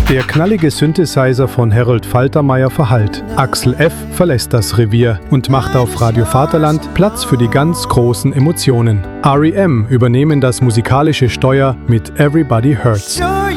Der knallige Synthesizer von Harold Faltermeyer verhallt. Axel F. verlässt das Revier und macht auf Radio Vaterland Platz für die ganz großen Emotionen. R.E.M. übernehmen das musikalische Steuer mit Everybody Hurts.